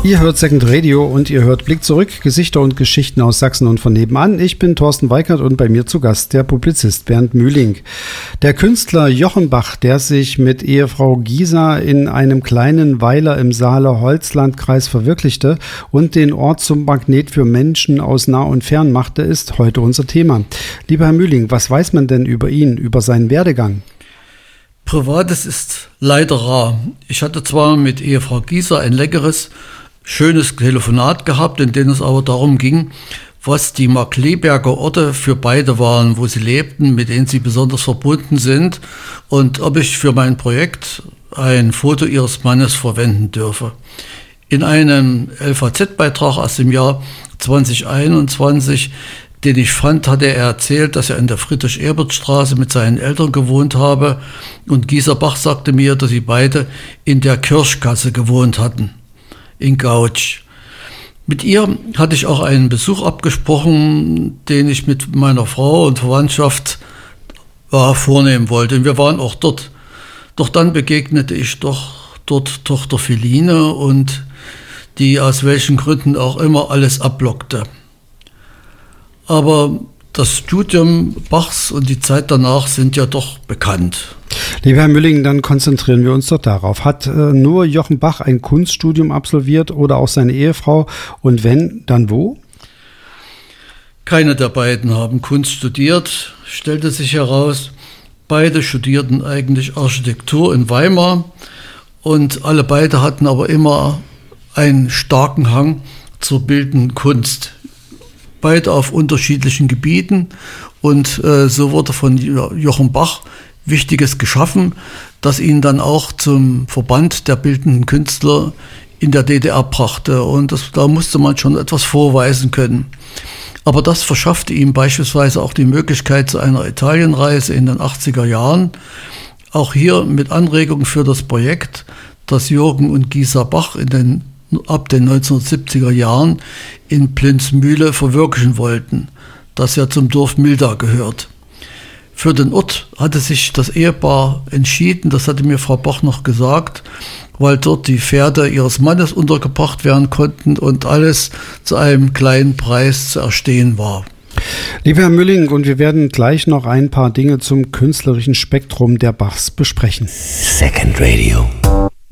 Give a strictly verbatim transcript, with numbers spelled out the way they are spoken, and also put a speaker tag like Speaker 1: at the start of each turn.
Speaker 1: Ihr hört Second Radio und ihr hört Blick zurück, Gesichter und Geschichten aus Sachsen und von nebenan. Ich bin Thorsten Weikert und bei mir zu Gast der Publizist Bernd Mühling. Der Künstler Jochen Bach, der sich mit Ehefrau Gisa in einem kleinen Weiler im Saale-Holzlandkreis verwirklichte und den Ort zum Magnet für Menschen aus nah und fern machte, ist heute unser Thema. Lieber Herr Mühling, was weiß man denn über ihn, über seinen Werdegang?
Speaker 2: Privates ist leider rar. Ich hatte zwar mit Ehefrau Gisa ein leckeres, schönes Telefonat gehabt, in dem es aber darum ging, was die Markkleeberger Orte für beide waren, wo sie lebten, mit denen sie besonders verbunden sind und ob ich für mein Projekt ein Foto ihres Mannes verwenden dürfe. In einem L V Z-Beitrag aus dem Jahr zwanzig einundzwanzig, den ich fand, hatte er erzählt, dass er in der Friedrich-Ebert-Straße mit seinen Eltern gewohnt habe und Gisa Bach sagte mir, dass sie beide in der Kirschgasse gewohnt hatten, in Gautsch. Mit ihr hatte ich auch einen Besuch abgesprochen, den ich mit meiner Frau und Verwandtschaft äh, vornehmen wollte. Und wir waren auch dort. Doch dann begegnete ich doch dort Tochter Philine und die aus welchen Gründen auch immer alles abblockte. Aber das Studium Bachs und die Zeit danach sind ja doch bekannt.
Speaker 1: Lieber Herr Mühling, dann konzentrieren wir uns doch darauf. Hat äh, nur Jochen Bach ein Kunststudium absolviert oder auch seine Ehefrau? Und wenn, dann wo?
Speaker 2: Keine der beiden haben Kunst studiert, stellte sich heraus. Beide studierten eigentlich Architektur in Weimar und alle beide hatten aber immer einen starken Hang zur bildenden Kunst. Beide auf unterschiedlichen Gebieten und äh, so wurde von Jochen Bach Wichtiges geschaffen, das ihn dann auch zum Verband der bildenden Künstler in der D D R brachte und das, da musste man schon etwas vorweisen können. Aber das verschaffte ihm beispielsweise auch die Möglichkeit zu einer Italienreise in den achtziger Jahren, auch hier mit Anregung für das Projekt, das Jürgen und Gisa Bach in den ab den neunzehnhundertsiebziger Jahren in Plinzmühle verwirklichen wollten, das ja zum Dorf Milda gehört. Für den Ort hatte sich das Ehepaar entschieden, das hatte mir Frau Bach noch gesagt, weil dort die Pferde ihres Mannes untergebracht werden konnten und alles zu einem kleinen Preis zu erstehen war.
Speaker 1: Lieber Herr Mühling, und wir werden gleich noch ein paar Dinge zum künstlerischen Spektrum der Bachs besprechen.
Speaker 3: Second Radio.